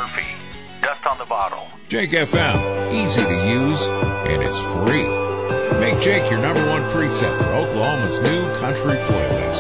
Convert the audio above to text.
Murphy. Dust on the bottle. Jake FM, easy to use, and it's free. Make Jake your number one preset for Oklahoma's new country playlist.